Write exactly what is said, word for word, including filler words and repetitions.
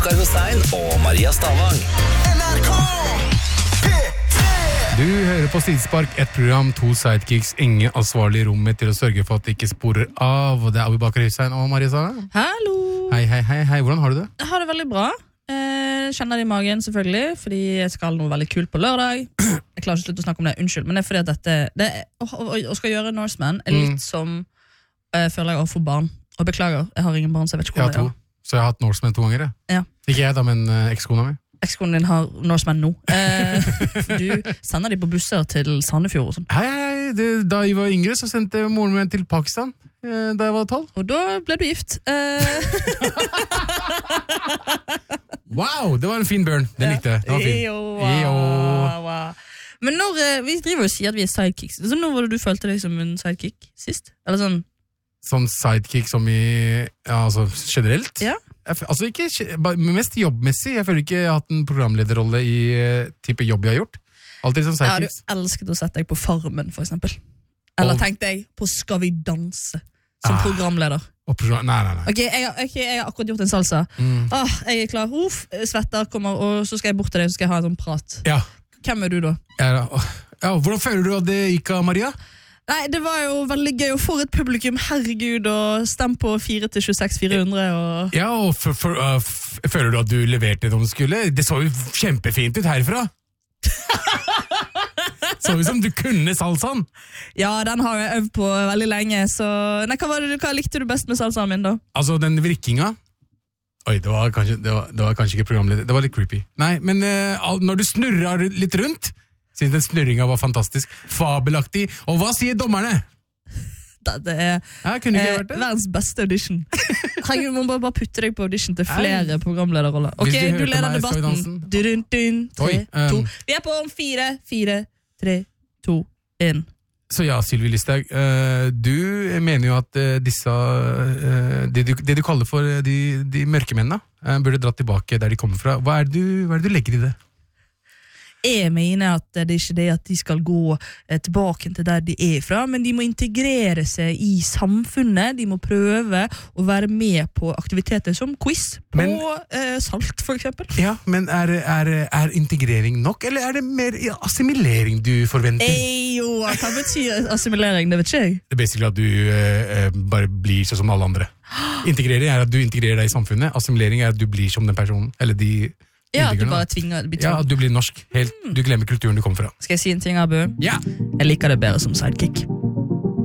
Kargostein og Maria Stavang. N R K P tre. Du hører på Sidespark, et program, to sidekicks, ingen ansvarlig i rommet til å sørge for at det ikke sporer av. Og det er Abu Bakar Hussein og Maria Stavang. Hallo! Hei, hei, hei, hei, hvordan har du det? Jeg har det veldig bra. Jeg kjenner det i magen selvfølgelig, fordi jeg skal noe veldig kult på lørdag. Jeg klarer ikke slutt å snakke om det, unnskyld, men det er fordi at dette det er, å, å, å skal gjøre Norseman er litt mm. som uh, føler jeg å få barn. Og beklager, jeg har ingen barn, så jeg vet ikke hvor det er. Jeg har to, så jeg har hatt Norseman to ganger. Ja. Ikke jeg da, men uh, ekskona mi. Ekskonen din har Norseman nå. Uh, du sender de på busser til Sandefjord og sånn. Hei, hei, det, da jeg var yngre så sendte moren min til Pakistan. Da jeg var tolv. Og da ble du gift. Uh... Wow, det var en fin burn. Den likte jeg. Den var fin. Eyo, wow, wow. Men når uh, vi driver og sier at vi er sidekicks, så når var det du følte deg som en sidekick sist? Eller sånn? Sånn sidekick som i, ja, altså generelt? Ja. Jeg, altså ikke, mest jobbmessig. Jeg føler ikke jeg har hatt en programlederrolle i uh, type jobb jeg har gjort. Alltid som sidekicks. Ja, du elsket å sette deg på Farmen, for eksempel. Eller og... tenkte jeg på Skal vi danse? Som ah, programleder. Program... Nei, nei, nei. Ok, jeg, okay, jeg har akkurat gjort en salsa. Mm. Ah, jeg er klar. Uff, svetter kommer, og så skal jeg bort til deg, så skal jeg ha en sånn prat. Ja. Hvem er du da? Ja, ja, hvordan føler du at det gikk av, Maria? Nei, det var jo veldig gøy, og for et publikum, herregud, og stem på fire til tjueseks fire hundre. Og... Ja, og for, for, uh, f- føler du at du leverte det du skulle? Det så jo kjempefint ut herfra. Så ut som du kunne salsaen. Ja, den har jeg øvd på veldig lenge. Så... Nei, hva, var det, hva likte du best med salsaen min da? Altså, den vrikkinga. Oi, det var kanskje, det var, det var kanskje ikke programleder. Det var litt creepy. Nei, men uh, når du snurrer litt rundt, synes den snurringa var fantastisk. Fabelaktig. Og hva sier dommerne? Det er jeg kunne ikke eh, vært det. Verdens beste audition. Herregud, man må bare putte deg på audition til flere programlederroller. Ok, du, du leder debatten. Dun, dun, tre, Oi, um, to. Vi er på om fire, fire, tre, to, en. Så ja, Sylvi Listhaug, uh, du mener jo at uh, disse uh, det, du, det du kaller for uh, de, de mørke mennene uh, burde dra tilbake der de kommer fra. Hva er det du, hva er det du legger i det? Jeg mener at det er ikke det at de skal gå eh, tilbake til der de er fra, men de må integrere seg i samfunnet. De må prøve å være med på aktiviteter som quiz på men, eh, salt, for eksempel. Ja, men er, er, er integrering nok, eller er det mer assimilering du forventer? Ei, jo, hva betyr assimilering? Det vet ikke jeg. Det er basically at du eh, bare blir sånn som alle andre. Integrering er at du integrerer deg i samfunnet. Assimilering er at du blir som den personen, eller de... Ja, at du bare tvinger Ja, at du blir norsk. Helt, du glemmer kulturen du kommer fra. Skal jeg si en ting, Abu? Ja. Jeg liker det bedre som sidekick.